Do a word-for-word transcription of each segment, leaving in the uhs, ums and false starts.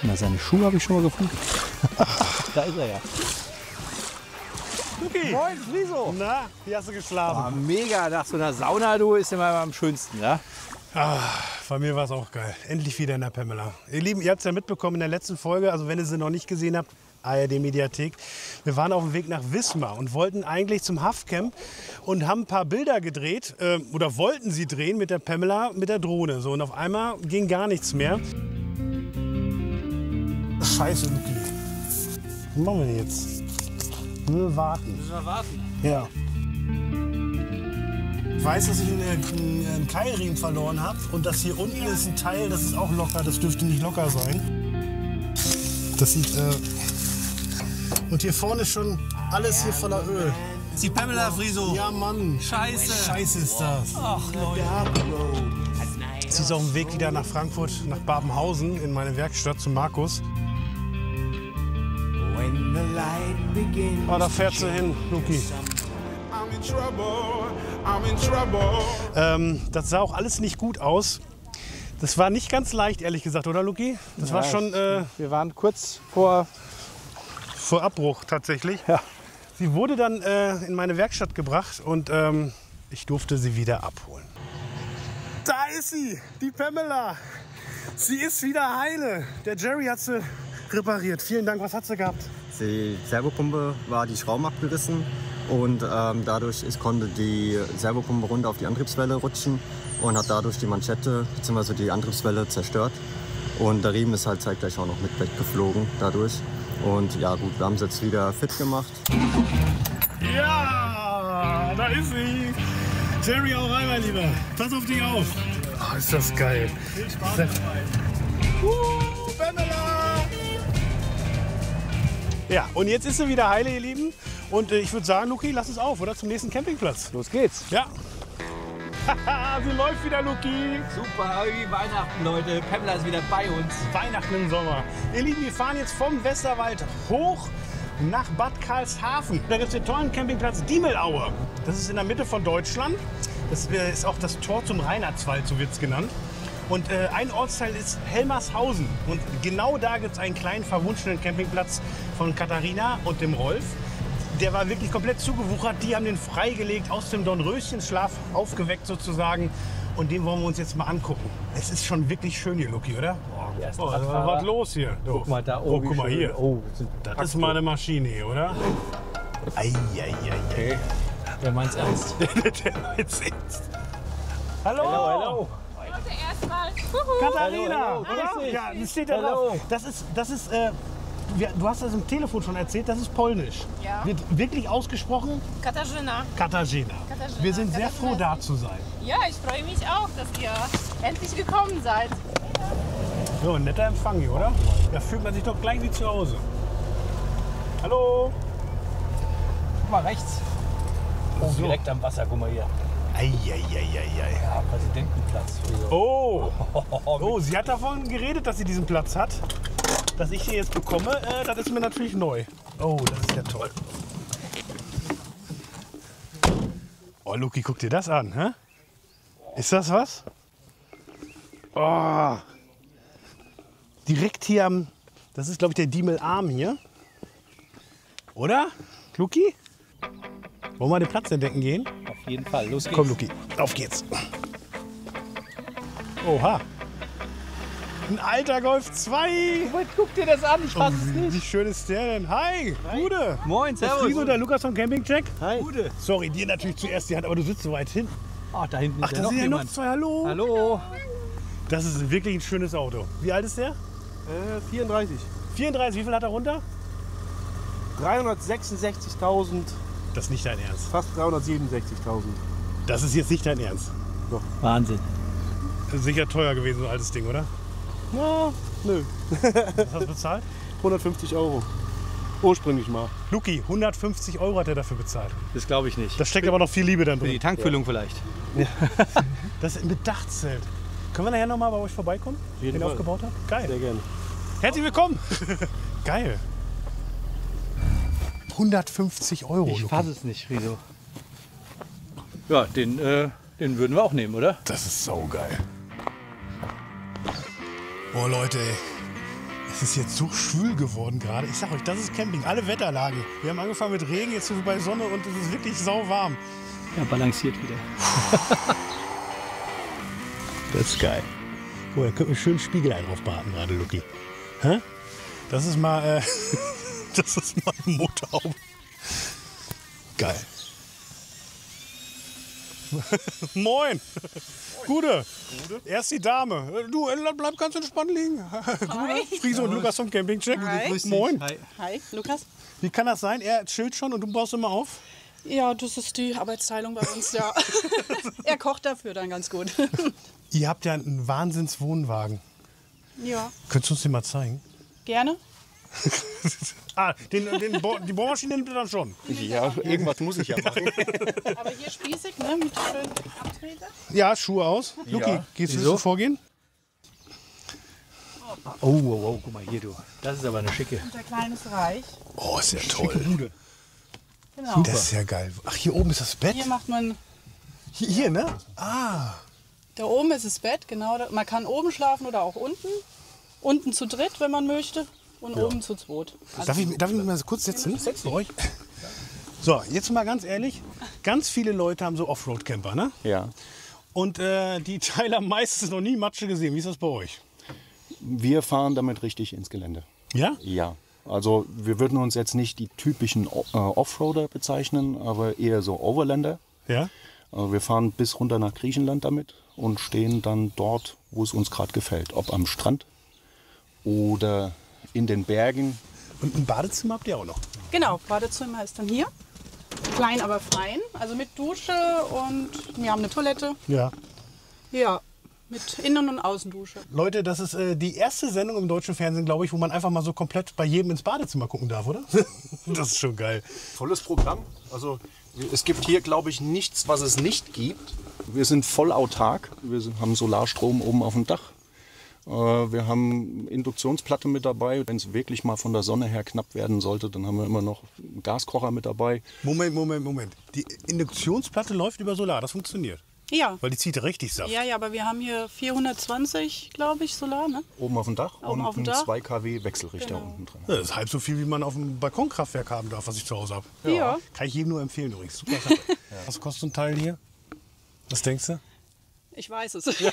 Na, seine Schuhe habe ich schon mal gefunden. Da ist er ja. Luki! Moin, Friso! Na, wie hast du geschlafen? Oh, mega, nach so einer Sauna, du, ist immer am schönsten, ja? Ah, bei mir war es auch geil. Endlich wieder in der Pamela. Ihr Lieben, ihr habt es ja mitbekommen in der letzten Folge, also wenn ihr sie noch nicht gesehen habt, A R D-Mediathek. Wir waren auf dem Weg nach Wismar und wollten eigentlich zum Haffcamp und haben ein paar Bilder gedreht, äh, oder wollten sie drehen mit der Pamela, mit der Drohne. So, und auf einmal ging gar nichts mehr. Scheiße, Luki. Was machen wir denn jetzt? Nur warten. Müssen wir warten. Ja. Ich weiß, dass ich einen, einen, einen Keilriemen verloren habe und das hier unten ist ein Teil, das ist auch locker, das dürfte nicht locker sein. Das sieht, äh und hier vorne ist schon alles hier voller Öl. Ist die Pamela, Friso? Ja, Mann. Scheiße. Scheiße ist das. Ach, Leute. Sie ist auf dem Weg wieder nach Frankfurt, nach Babenhausen, in meine Werkstatt zu Markus. Oh, da fährt sie hin, Luki. Ähm, das sah auch alles nicht gut aus. Das war nicht ganz leicht, ehrlich gesagt, oder Luki? Das Ja, war schon äh, Wir waren kurz vor... vor Abbruch tatsächlich. Ja. Sie wurde dann äh, in meine Werkstatt gebracht und ähm, ich durfte sie wieder abholen. Da ist sie, die Pamela. Sie ist wieder heile. Der Jerry hat sie repariert. Vielen Dank. Was hat sie gehabt? Die Servopumpe war die Schrauben abgerissen und ähm, dadurch ist, konnte die Servopumpe runter auf die Antriebswelle rutschen und hat dadurch die Manschette bzw. die Antriebswelle zerstört. Und der Riemen ist halt zeitgleich auch noch mit weggeflogen dadurch. Und ja gut, wir haben es jetzt wieder fit gemacht. Ja, da ist sie. Jerry, auch rein, mein Lieber. Pass auf dich auf. Oh, ist das geil. Viel Spaß dabei. Uh, Pamela! Ja, und jetzt ist sie wieder heile, ihr Lieben. Und äh, ich würde sagen, Luki, lass es auf, oder? Zum nächsten Campingplatz. Los geht's. Ja. Sie läuft wieder, Luki. Super, wie Weihnachten, Leute. Pamela ist wieder bei uns. Weihnachten im Sommer. Ihr Lieben, wir fahren jetzt vom Westerwald hoch nach Bad Karlshafen. Da gibt es den tollen Campingplatz Diemelaue. Das ist in der Mitte von Deutschland. Das ist auch das Tor zum Reinhardswald, so wird es genannt. Und äh, ein Ortsteil ist Helmershausen. Und genau da gibt es einen kleinen verwunschenen Campingplatz von Katharina und dem Rolf. Der war wirklich komplett zugewuchert. Die haben den freigelegt, aus dem Dornröschenschlaf aufgeweckt sozusagen. Und den wollen wir uns jetzt mal angucken. Es ist schon wirklich schön hier, Luki, oder? Oh, Oh, was los hier? Du. Guck mal da Oh, oben. guck mal hier. Oh, das sind Das ist mal eine Maschine hier, oder? Eieiei. Okay. Wer meint's ernst? Jetzt sitzt. Hallo. Hello, hello. Erstmal. Katharina, Hallo, hallo. oder? Grüß dich. Ja, das steht da Hallo. drauf. Das ist, das ist, äh, wir- du hast das im Telefon schon erzählt, das ist polnisch. Ja. Wird wirklich ausgesprochen? Katarzyna. Katharina. Katarzyna. Wir sind sehr Katarzyna. froh, da zu sein. Ja, ich freue mich auch, dass ihr endlich gekommen seid. So, ein netter Empfang hier, oder? Da fühlt man sich doch gleich wie zu Hause. Hallo. Guck mal rechts. Oh, So. direkt am Wasser, guck mal hier. Eieieiei. Ja, Präsidentenplatz. Oh. Oh, sie hat davon geredet, dass sie diesen Platz hat. Dass ich den jetzt bekomme, äh, das ist mir natürlich neu. Oh, das ist ja toll. Oh, Luki, guck dir das an. Hä? Ist das was? Oh. Direkt hier am... Das ist, glaube ich, der Diemelarm hier. Oder? Luki? Wollen wir den Platz entdecken gehen? Auf jeden Fall, los geht's. Komm, Luki, auf geht's. Oha. Ein alter Golf zwei. Guck dir das an, ich fass es Wie, wie nicht. schön ist der denn? Hi, Gude. Moin, Der servus. Friso, der Lukas vom Campingcheck. Hi. Gute. Sorry, dir natürlich zuerst die Hand, aber du sitzt so weit hin. Ach, da hinten Ach, ist da ja noch sind ja noch jemand. zwei. Hallo. Hallo. Das ist wirklich ein schönes Auto. Wie alt ist der? Äh, vierunddreißig. vierunddreißig. Wie viel hat er runter? dreihundertsechsundsechzigtausend, Das ist nicht dein Ernst. fast dreihundertsiebenundsechzigtausend. Das ist jetzt nicht dein Ernst. Wahnsinn. Das ist sicher teuer gewesen, so ein altes Ding, oder? Na, nö. Was hast du bezahlt? hundertfünfzig Euro. Ursprünglich mal. Luki, hundertfünfzig Euro hat er dafür bezahlt. Das glaube ich nicht. Da steckt aber noch viel Liebe dann Für die drin. Tankfüllung vielleicht. Das ist ein Bedachtzelt. Können wir nachher noch mal bei euch vorbeikommen, jeden den ihr Fall. aufgebaut habt? Geil. Sehr gerne. Herzlich willkommen. Geil. hundertfünfzig Euro. Ich Luki. fasse es nicht, wieso? Ja, den, äh, den würden wir auch nehmen, oder? Das ist so geil. Oh Leute, ey. Es ist jetzt so schwül geworden gerade. Ich sag euch, das ist Camping, alle Wetterlagen. Wir haben angefangen mit Regen, jetzt sind wir bei Sonne und es ist wirklich sauwarm. Ja, balanciert wieder. Das ist geil. Oh, da könnte man schön Spiegelei drauf braten gerade, Lucky. Hä? Das ist mal, äh, das ist mal eine Motorhaube. Geil. Moin. Gute. Erst die Dame. Du, bleib ganz entspannt liegen. Friso und Lukas vom Campingcheck. Hi. Moin. Hi. Hi, Lukas. Wie kann das sein? Er chillt schon und du baust immer auf? Ja, das ist die Arbeitsteilung bei uns, ja. Er kocht dafür dann ganz gut. Ihr habt ja einen Wahnsinns-Wohnwagen. Ja, Könntest du uns den mal zeigen? gerne. Ah, den, den Bo die Bohrmaschine nimmt ihr dann schon. Ja, irgendwas muss ich ja machen. Aber hier spießig, ne, mit schön Abtreter. Ja, Schuhe aus. Luki, gehst du Wieso? so vorgehen? Oh, oh, oh, guck mal hier, du. Das ist aber eine schicke. Unser kleines Reich. Oh, ist ja toll. Bude. Genau. Das ist ja geil. Ach, hier oben ist das Bett? Hier macht man, Hier, hier ne? Ah. da oben ist das Bett, genau. da- Man kann oben schlafen oder auch unten. Unten zu dritt, wenn man möchte. Und oben zu zweit. Also Darf ich, darf ich mich mal kurz setzen? Bei euch? So, jetzt mal ganz ehrlich. Ganz viele Leute haben so Offroad-Camper, ne? Ja, Und äh, die Teile haben meistens noch nie Matsche gesehen. Wie ist das bei euch? wir fahren damit richtig ins Gelände. Ja? Ja, also wir würden uns jetzt nicht die typischen O- äh, Offroader bezeichnen, aber eher so Overlander. Ja? Äh, wir fahren bis runter nach Griechenland damit und stehen dann dort, wo es uns gerade gefällt. Ob am Strand oder in den Bergen. Und ein Badezimmer habt ihr auch noch. Genau, Badezimmer ist dann hier. Klein, aber fein. Also mit Dusche und wir haben eine Toilette. Ja. Ja, mit Innen- und Außendusche. Leute, das ist äh, die erste Sendung im deutschen Fernsehen, glaube ich, wo man einfach mal so komplett bei jedem ins Badezimmer gucken darf, oder? Das ist schon geil. Volles Programm. Also es gibt hier, glaube ich, nichts, was es nicht gibt. Wir sind voll autark. Wir sind, haben Solarstrom oben auf dem Dach. Äh, Wir haben Induktionsplatte mit dabei. Wenn es wirklich mal von der Sonne her knapp werden sollte, dann haben wir immer noch einen Gaskocher mit dabei. Moment, Moment, Moment. Die Induktionsplatte läuft über Solar, das funktioniert. Ja. Weil die zieht richtig Saft. Ja, ja, aber wir haben hier vierhundertzwanzig, glaube ich, Solar, ne? Oben auf dem Dach Oben und auf dem einen Dach. zwei Kilowatt Wechselrichter Genau. unten drin. Das ist halb so viel, wie man auf dem Balkonkraftwerk haben darf, was ich zu Hause habe. Ja. Kann ich jedem nur empfehlen übrigens. Super Sache. Was kostet so ein Teil hier? Was denkst du? Ich weiß es. Ja,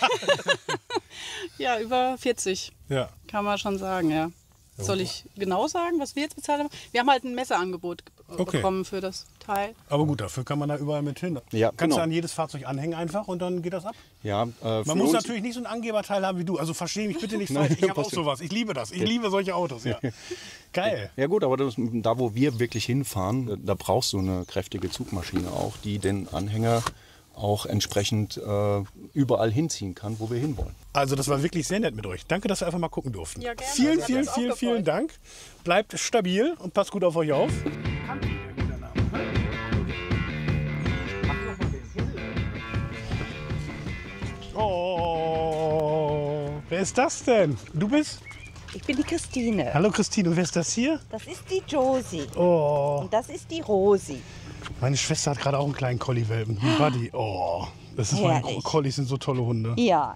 ja über vierzig, Ja. kann man schon sagen, ja. Soll ich genau sagen, was wir jetzt bezahlt haben? Wir haben halt ein Messeangebot ge- Okay. bekommen für das Teil. Aber gut, dafür kann man da überall mit hin. Ja, Kannst genau. du an jedes Fahrzeug anhängen einfach und dann geht das ab. Ja, äh, Man für muss uns- natürlich nicht so ein Angeberteil haben wie du. Also verstehe mich bitte nicht falsch. Ich habe auch sowas. Ich liebe das. Ich liebe solche Autos. Ja. Geil. Ja gut, aber das, da wo wir wirklich hinfahren, da brauchst du eine kräftige Zugmaschine auch, die den Anhänger auch entsprechend äh, überall hinziehen kann, wo wir hinwollen. Also das war wirklich sehr nett mit euch. Danke, dass wir einfach mal gucken durften. Ja, gerne. Vielen, Das hat vielen, uns auch vielen, vielen gefreut. Dank. Bleibt stabil und passt gut auf euch auf. Oh, wer ist das denn? Du bist? Ich bin die Christine. Hallo Christine, und wer ist das hier? Das ist die Josie. Oh, Und das ist die Rosi. meine Schwester hat gerade auch einen kleinen Collie-Welpen, einen Buddy. Oh, das ist meine Herrlich. Collies sind so tolle Hunde. Ja,